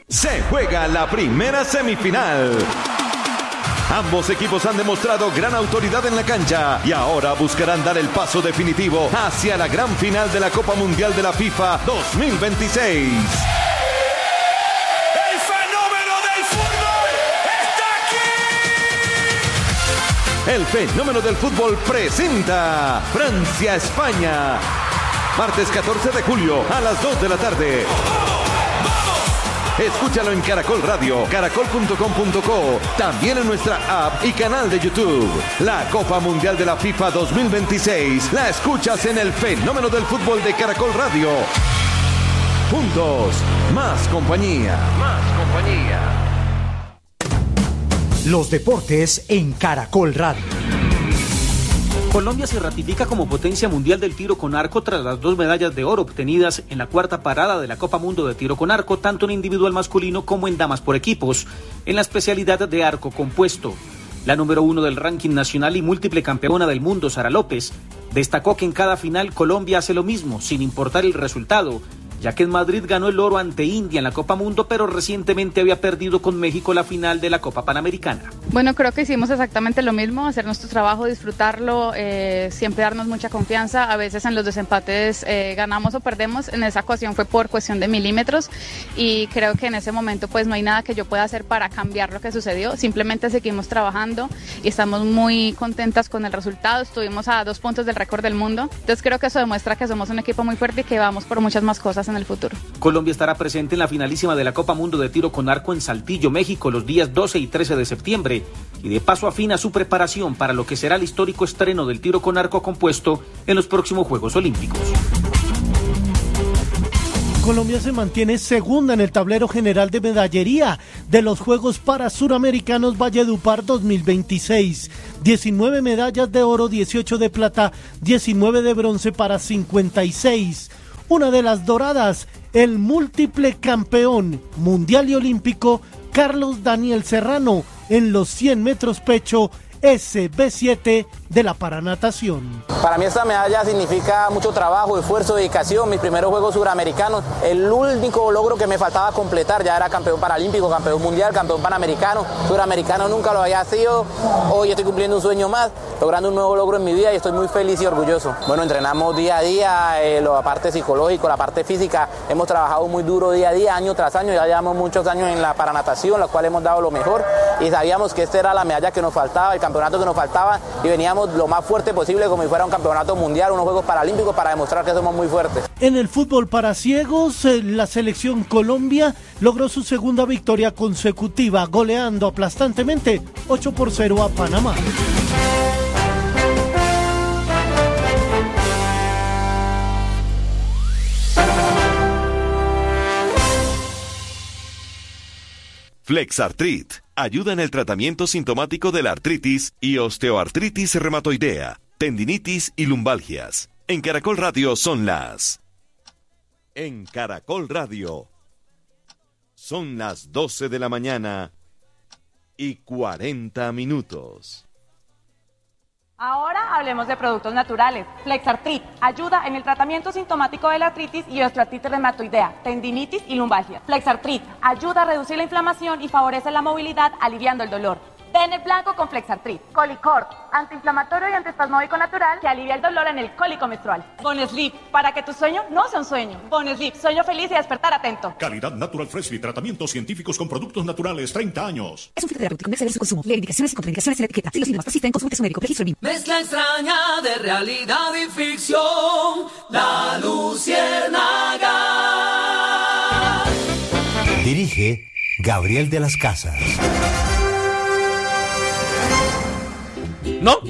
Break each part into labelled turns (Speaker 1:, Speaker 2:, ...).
Speaker 1: Se juega la primera semifinal. Ambos equipos han demostrado gran autoridad en la cancha y ahora buscarán dar el paso definitivo hacia la gran final de la Copa Mundial de la FIFA 2026.
Speaker 2: ¡El fenómeno del fútbol está aquí!
Speaker 1: El fenómeno del fútbol presenta Francia-España. Martes 14 de julio a las 2 de la tarde. Escúchalo en Caracol Radio, caracol.com.co, también en nuestra app y canal de YouTube. La Copa Mundial de la FIFA 2026 la escuchas en el fenómeno del fútbol de Caracol Radio. Juntos, más compañía. Más compañía.
Speaker 3: Los deportes en Caracol Radio.
Speaker 4: Colombia se ratifica como potencia mundial del tiro con arco tras las 2 medallas de oro obtenidas en la cuarta parada de la Copa Mundo de Tiro con Arco, tanto en individual masculino como en damas por equipos, en la especialidad de arco compuesto. La número 1 del ranking nacional y múltiple campeona del mundo, Sara López, destacó que en cada final Colombia hace lo mismo, sin importar el resultado, ya que en Madrid ganó el oro ante India en la Copa Mundo, pero recientemente había perdido con México la final de la Copa Panamericana.
Speaker 5: Bueno, creo que hicimos exactamente lo mismo, hacer nuestro trabajo, disfrutarlo, siempre darnos mucha confianza. A veces en los desempates ganamos o perdemos, en esa ocasión fue por cuestión de milímetros y creo que en ese momento pues no hay nada que yo pueda hacer para cambiar lo que sucedió, simplemente seguimos trabajando y estamos muy contentas con el resultado. Estuvimos a 2 puntos del récord del mundo, entonces creo que eso demuestra que somos un equipo muy fuerte y que vamos por muchas más cosas en el futuro.
Speaker 4: Colombia estará presente en la finalísima de la Copa Mundo de Tiro con Arco en Saltillo, México, los días 12 y 13 de septiembre, y de paso afina su preparación para lo que será el histórico estreno del tiro con arco compuesto en los próximos Juegos Olímpicos.
Speaker 6: Colombia se mantiene segunda en el tablero general de medallería de los Juegos Parasuramericanos Valledupar 2026. 19 medallas de oro, 18 de plata, 19 de bronce para 56. Una de las doradas, el múltiple campeón mundial y olímpico Carlos Daniel Serrano en los 100 metros pecho SB7 de la paranatación.
Speaker 7: Para mí esta medalla significa mucho trabajo, esfuerzo, dedicación, mis primeros Juegos Suramericanos, el único logro que me faltaba completar, ya era campeón paralímpico, campeón mundial, campeón panamericano, suramericano nunca lo había sido, hoy estoy cumpliendo un sueño más, logrando un nuevo logro en mi vida y estoy muy feliz y orgulloso. Bueno, entrenamos día a día, la parte psicológica, la parte física, hemos trabajado muy duro día a día, año tras año, ya llevamos muchos años en la paranatación, la cual hemos dado lo mejor y sabíamos que esta era la medalla que nos faltaba, el campeonato que nos faltaba y veníamos lo más fuerte posible como si fuera un campeonato mundial, unos Juegos Paralímpicos para demostrar que somos muy fuertes.
Speaker 6: En el fútbol para ciegos, la selección Colombia logró su segunda victoria consecutiva, goleando aplastantemente 8-0 a Panamá.
Speaker 1: Flexartrit ayuda en el tratamiento sintomático de la artritis y osteoartritis reumatoidea, tendinitis y lumbalgias. En Caracol Radio son las... En Caracol Radio son las 12 de la mañana y 40 minutos.
Speaker 8: Ahora hablemos de productos naturales. Flexartrit ayuda en el tratamiento sintomático de la artritis y osteoartritis reumatoidea, tendinitis y lumbalgia. Flexartrit ayuda a reducir la inflamación y favorece la movilidad, aliviando el dolor. Pene blanco con Flexartrit. Colicort, antiinflamatorio y antiespasmódico natural que alivia el dolor en el cólico menstrual. Bonesleep, para que tu sueño no sea un sueño. Bonesleep, sueño feliz y despertar atento.
Speaker 9: Calidad Natural Freshly, tratamientos científicos con productos naturales, 30 años.
Speaker 10: Es un filtro terapéutico, no exceder su consumo. Leer indicaciones y contraindicaciones en la etiqueta. Si los síntomas persisten, consulte su médico. Registro BIM.
Speaker 2: Mezcla extraña de realidad y ficción, La Luciérnaga.
Speaker 3: Dirige Gabriel de las Casas.
Speaker 11: No.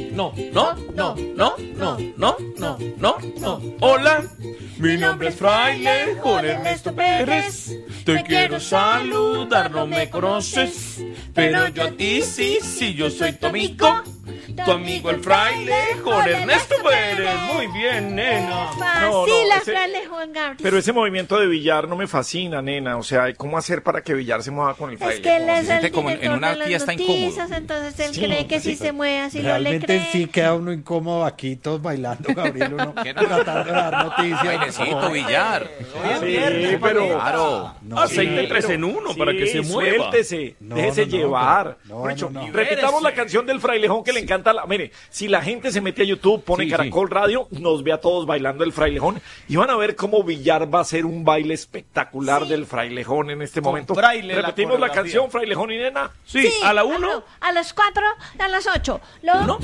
Speaker 11: Hola, mi nombre es Fraile Jorge Ernesto Pérez. Te quiero saludar, no me conoces, pero yo a ti sí, yo soy tu amigo. Tu amigo el fraile con Ernesto Pérez. Muy bien, nena.
Speaker 12: Fascina, frailejón, Gabriel.
Speaker 13: Pero ese movimiento de Villar no me fascina, nena. O sea, ¿cómo hacer para que Villar se mueva con el fraile?
Speaker 12: Es que él es el
Speaker 14: como en una fiesta
Speaker 12: noticias, entonces él cree que si se mueve así no le
Speaker 15: Realmente
Speaker 12: cree.
Speaker 15: sí queda uno incómodo aquí, todos bailando, Gabriel, uno tratando de dar noticias.
Speaker 14: Bailecito, Villar.
Speaker 13: Sí, pero...
Speaker 14: Claro.
Speaker 11: Aceite 3 en 1 para que se mueva.
Speaker 13: Suéltese, déjese llevar. Repitamos la canción del frailejón que le encanta. Mire, si la gente se mete a YouTube, pone Caracol Radio, nos ve a todos bailando el frailejón y van a ver cómo Villar va a hacer un baile espectacular del frailejón en este momento. Repetimos la canción, frailejón y nena.
Speaker 11: Sí, a la 1.
Speaker 12: A las 4, a las 8. No.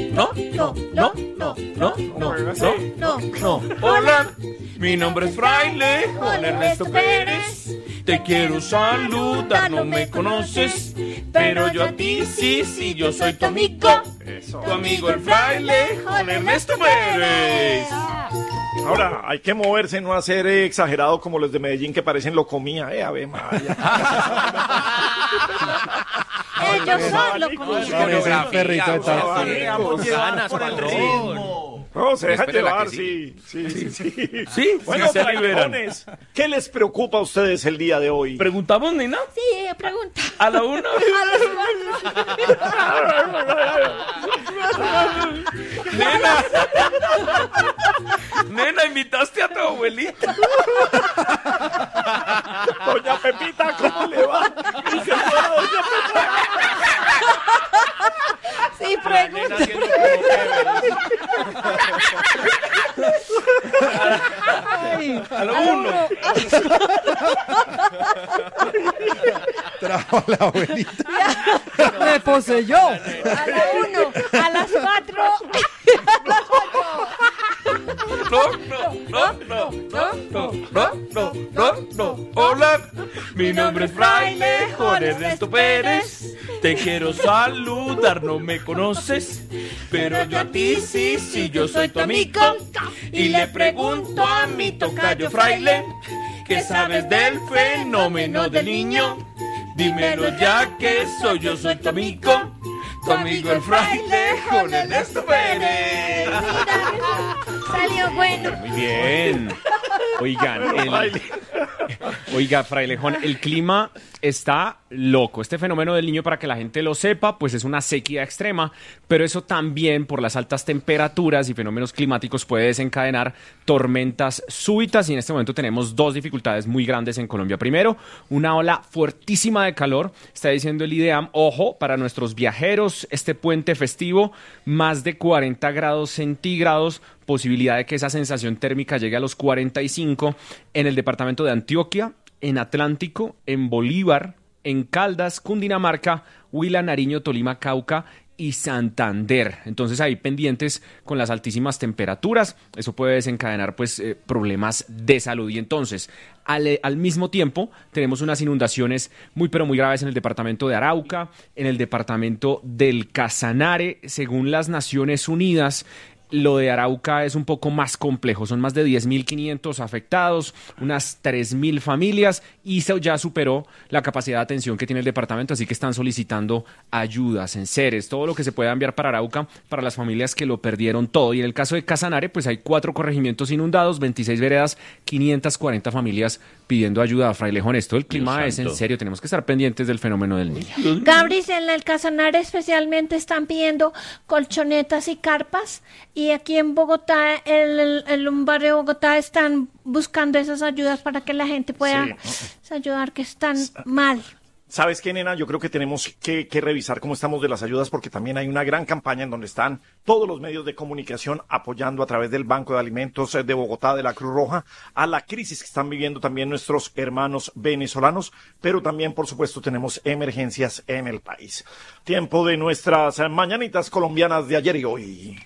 Speaker 11: Hola, mi nombre es Fraile Juan Ernesto Pérez. Te quiero saludar, no me conoces, pero yo a ti sí, yo soy tu amigo. Tu amigo el Fraile Juan Ernesto Pérez.
Speaker 13: Ahora, hay que moverse, no hacer exagerado como los de Medellín que parecen locomía, Ave María.
Speaker 12: Ellos son locomía.
Speaker 15: Parece un perrito de tarta.
Speaker 13: No, se dejan llevar,
Speaker 11: Sí,
Speaker 13: bueno,
Speaker 11: se liberan.
Speaker 13: frailejones, ¿qué les preocupa a ustedes el día de hoy?
Speaker 11: ¿Preguntamos, nena?
Speaker 12: Sí, pregunta.
Speaker 11: ¿A la 1?
Speaker 12: A las 4.
Speaker 11: Nena, invitaste a tu abuelita.
Speaker 13: Doña Pepita, ¿cómo le va? Y se fuera Doña Pepita.
Speaker 12: Sí, pregunta.
Speaker 11: A la 1.
Speaker 15: Trajo a la abuelita.
Speaker 16: Me poseyó.
Speaker 12: A la 1, a las 4, a las 8.
Speaker 11: No. Hola, mi nombre es Fraile Juan Ernesto Pérez. Te quiero saludar, no me conoces, pero yo a ti sí, yo soy tu amigo. Y le pregunto a mi tocayo fraile, ¿qué sabes del fenómeno del niño? Dímelo ya que yo soy tu amigo el fraile Juan Ernesto Pérez.
Speaker 12: Salió bueno.
Speaker 17: Muy bien. Oiga, frailejón, el clima está loco. Este fenómeno del Niño, para que la gente lo sepa, pues es una sequía extrema, pero eso también, por las altas temperaturas y fenómenos climáticos, puede desencadenar tormentas súbitas, y en este momento tenemos dos dificultades muy grandes en Colombia. Primero, una ola fuertísima de calor. Está diciendo el IDEAM, ojo, para nuestros viajeros, este puente festivo, más de 40 grados centígrados, posibilidad de que esa sensación térmica llegue a los 45 en el departamento de Antioquia, en Atlántico, en Bolívar, en Caldas, Cundinamarca, Huila, Nariño, Tolima, Cauca y Santander. Entonces ahí pendientes con las altísimas temperaturas, eso puede desencadenar problemas de salud. Y entonces al mismo tiempo tenemos unas inundaciones muy pero muy graves en el departamento de Arauca, en el departamento del Casanare. Según las Naciones Unidas, lo de Arauca es un poco más complejo, son más de 10.500 afectados, unas 3.000 familias, y eso ya superó la capacidad de atención que tiene el departamento, así que están solicitando ayudas, enseres, todo lo que se pueda enviar para Arauca, para las familias que lo perdieron todo. Y en el caso de Casanare, pues hay 4 corregimientos inundados, 26 veredas, 540 familias pidiendo ayuda. Frailejón, esto del clima es en serio, tenemos que estar pendientes del fenómeno del Niño.
Speaker 12: Gabriel, en el Casanare especialmente están pidiendo colchonetas y carpas. Y aquí en Bogotá, un barrio de Bogotá, están buscando esas ayudas para que la gente pueda ayudar, que están mal.
Speaker 13: ¿Sabes qué, nena? Yo creo que tenemos que revisar cómo estamos de las ayudas, porque también hay una gran campaña en donde están todos los medios de comunicación apoyando a través del Banco de Alimentos de Bogotá, de la Cruz Roja, a la crisis que están viviendo también nuestros hermanos venezolanos, pero también, por supuesto, tenemos emergencias en el país. Tiempo de nuestras mañanitas colombianas de ayer y hoy.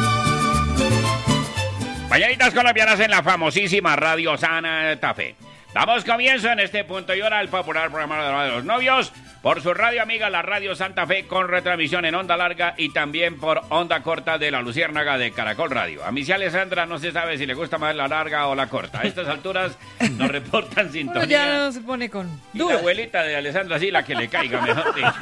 Speaker 18: Mañanitas colombianas en la famosísima Radio Santa Fe. Damos comienzo en este punto y hora al popular programa de los novios por su radio amiga, la Radio Santa Fe, con retransmisión en onda larga y también por onda corta de la Luciérnaga de Caracol Radio. A misi Alessandra no se sabe si le gusta más la larga o la corta. A estas alturas nos reportan sintonía.
Speaker 16: Bueno, ya no se pone con
Speaker 18: duda. Y la abuelita de Alessandra sí, la que le caiga, mejor dicho.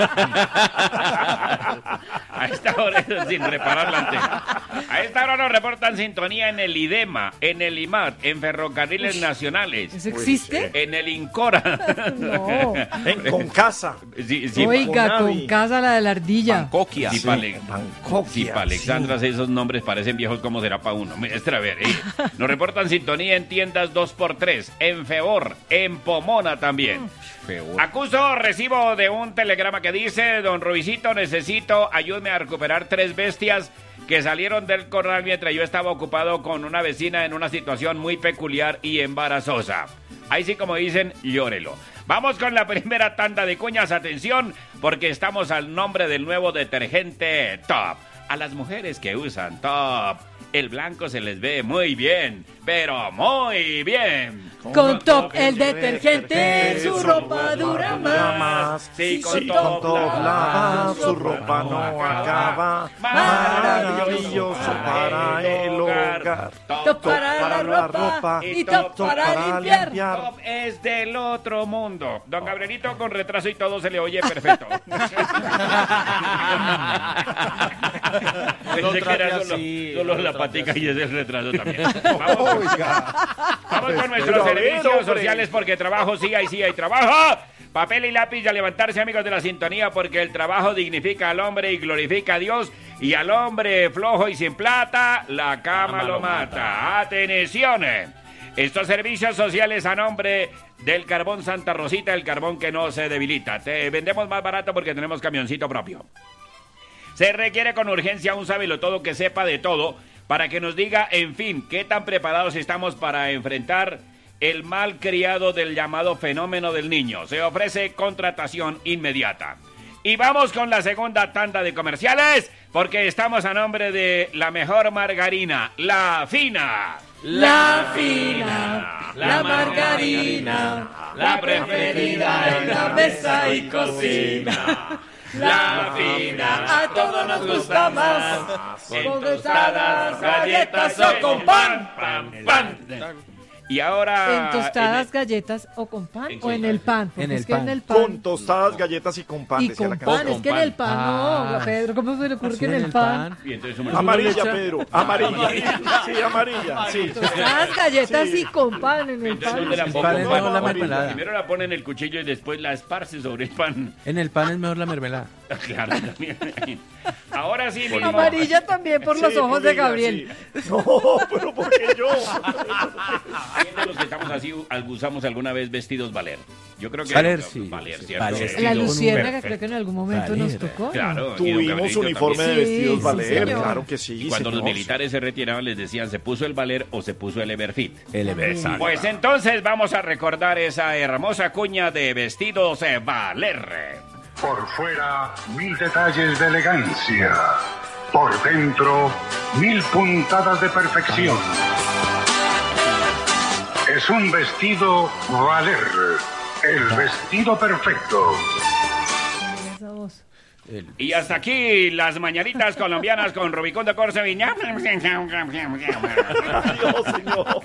Speaker 18: A esta hora sin reparar la antena. A esta hora nos reportan sintonía en el IDEMA, en el IMAT, en Ferrocarriles Nacionales.
Speaker 16: ¿Eso existe?
Speaker 18: En el INCORA.
Speaker 16: No.
Speaker 13: En Concasa.
Speaker 18: Sí,
Speaker 16: Oiga, Concasa, la de la ardilla.
Speaker 18: Pancoquia. Sí, para Alexandra, esos nombres parecen viejos, ¿cómo será para uno? A ver, nos reportan sintonía en tiendas 2x3, en Febor, en Pomona también. Recibo de un telegrama que dice: don Rubicito, necesito, ayúdeme a recuperar 3 bestias que salieron del corral mientras yo estaba ocupado con una vecina en una situación muy peculiar y embarazosa. Ahí sí, como dicen, llórelo. Vamos con la primera tanda de cuñas, atención, porque estamos al nombre del nuevo detergente Top. A las mujeres que usan Top, el blanco se les ve muy bien, pero muy bien.
Speaker 16: Con Top el detergente, su ropa dura más.
Speaker 13: Sí, con Top lava, su ropa no acaba. Maravilloso para el hogar.
Speaker 16: Top para la ropa y Top para limpiar.
Speaker 18: Top es del otro mundo. Don Gabrielito, con retraso y todo se le oye perfecto. Pensé que era solo la patica y es el retraso también. Vamos con nuestros servicios sociales, porque trabajo sí hay trabajo. Papel y lápiz y a levantarse, amigos de la sintonía, porque el trabajo dignifica al hombre y glorifica a Dios, y al hombre flojo y sin plata, la cama lo mata. ¡Atención! Estos servicios sociales a nombre del Carbón Santa Rosita, el carbón que no se debilita. Te vendemos más barato porque tenemos camioncito propio. Se requiere con urgencia un sabelotodo que sepa de todo, para que nos diga, en fin, qué tan preparados estamos para enfrentar el mal criado del llamado fenómeno del niño. Se ofrece contratación inmediata. Y vamos con la segunda tanda de comerciales, porque estamos a nombre de la mejor margarina, La Fina.
Speaker 16: La Fina, la margarina, la preferida en la mesa y cocina. La Fina, a todos nos gusta más, con tostadas, galletas o con pan.
Speaker 18: Y ahora...
Speaker 16: ¿En tostadas, galletas o con pan? ¿O en el pan?
Speaker 13: En el pan. Con tostadas, galletas y con pan.
Speaker 16: Y con pan, es que en el pan no, Pedro, ¿cómo se le ocurre que en el pan?
Speaker 13: Amarilla, Pedro, amarilla. Sí, amarilla, sí.
Speaker 16: Tostadas, galletas y con pan en el pan.
Speaker 18: Primero la pone en el cuchillo y después la esparce sobre el pan.
Speaker 15: En el pan es mejor la mermelada.
Speaker 18: Claro, también. Ahora sí mismo.
Speaker 16: Amarilla también por los ojos de Gabriel.
Speaker 13: Sí. No, pero ¿por qué yo?
Speaker 18: ¿Quién de los que estamos así usamos alguna vez vestidos Valer? Yo creo que
Speaker 15: Valer, sí.
Speaker 18: Valer, ¿cierto?
Speaker 15: Valer.
Speaker 16: La Luciérnaga creo que en algún momento nos tocó.
Speaker 18: Claro.
Speaker 13: Tuvimos uniforme de vestidos Valer, claro que sí.
Speaker 18: Y cuando los militares se retiraban les decían, ¿se puso el Valer o se puso el Everfit?
Speaker 15: El Everfit.
Speaker 18: Pues entonces vamos a recordar esa hermosa cuña de vestidos Valer.
Speaker 19: Por fuera, 1000 detalles de elegancia. Por dentro, 1000 puntadas de perfección. Es un vestido Valer, el vestido perfecto.
Speaker 18: Y hasta aquí las mañanitas colombianas con Rubicondo Corso y...
Speaker 13: Adiós, señor.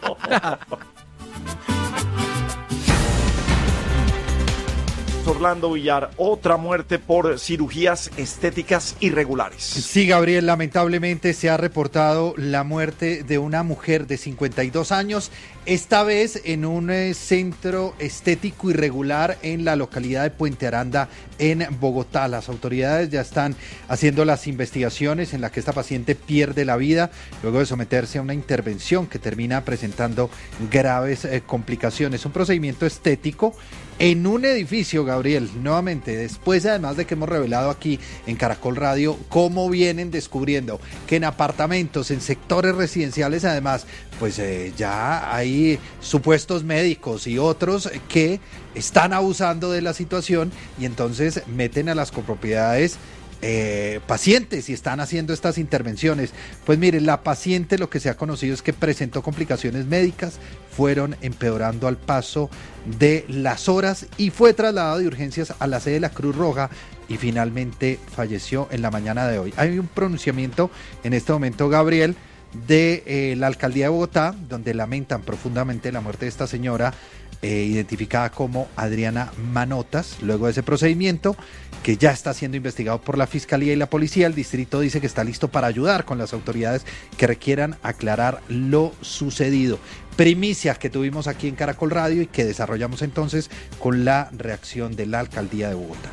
Speaker 13: Orlando Villar, otra muerte por cirugías estéticas irregulares.
Speaker 20: Sí, Gabriel, lamentablemente se ha reportado la muerte de una mujer de 52 años, esta vez en un centro estético irregular en la localidad de Puente Aranda, en Bogotá. Las autoridades ya están haciendo las investigaciones en las que esta paciente pierde la vida luego de someterse a una intervención que termina presentando graves complicaciones. Un procedimiento estético en un edificio, Gabriel, nuevamente, después además de que hemos revelado aquí en Caracol Radio cómo vienen descubriendo que en apartamentos, en sectores residenciales además, pues ya hay supuestos médicos y otros que están abusando de la situación y entonces meten a las copropiedades pacientes y están haciendo estas intervenciones. Pues miren, la paciente, lo que se ha conocido es que presentó complicaciones médicas, fueron empeorando al paso de las horas y fue trasladado de urgencias a la sede de la Cruz Roja y finalmente falleció en la mañana de hoy. Hay un pronunciamiento en este momento, Gabriel, de la alcaldía de Bogotá, donde lamentan profundamente la muerte de esta señora, identificada como Adriana Manotas. Luego de ese procedimiento, que ya está siendo investigado por la Fiscalía y la Policía, el distrito dice que está listo para ayudar con las autoridades que requieran aclarar lo sucedido. Primicias que tuvimos aquí en Caracol Radio y que desarrollamos entonces con la reacción de la alcaldía de Bogotá.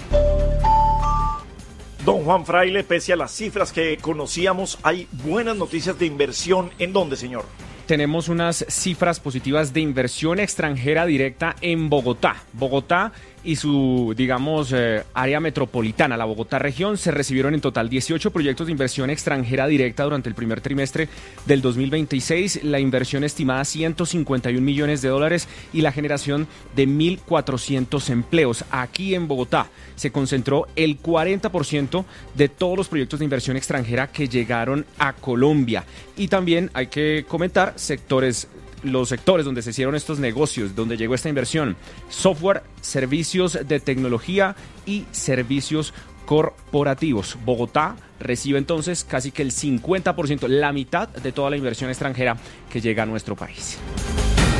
Speaker 13: Don Juan Fraile, pese a las cifras que conocíamos, hay buenas noticias de inversión. ¿En dónde, señor?
Speaker 17: Tenemos unas cifras positivas de inversión extranjera directa en Bogotá. Bogotá y su, digamos, área metropolitana, la Bogotá región, se recibieron en total 18 proyectos de inversión extranjera directa durante el primer trimestre del 2026, la inversión estimada $151 millones y la generación de 1.400 empleos. Aquí en Bogotá se concentró el 40% de todos los proyectos de inversión extranjera que llegaron a Colombia. Y también hay que comentar los sectores donde se hicieron estos negocios, donde llegó esta inversión: software, servicios de tecnología y servicios corporativos. Bogotá recibe entonces casi que el 50%, la mitad de toda la inversión extranjera que llega a nuestro país.